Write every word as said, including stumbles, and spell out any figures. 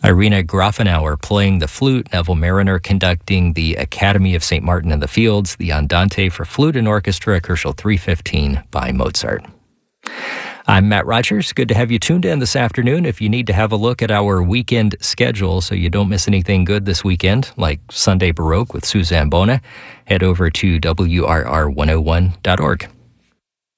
Irina Grafenauer playing the flute, Neville Mariner conducting the Academy of Saint Martin in the Fields, the Andante for flute and orchestra, Herschel three fifteen by Mozart. I'm Matt Rogers. Good to have you tuned in this afternoon. If you need to have a look at our weekend schedule so you don't miss anything good this weekend, like Sunday Baroque with Suzanne Bona, head over to W R R one oh one dot org.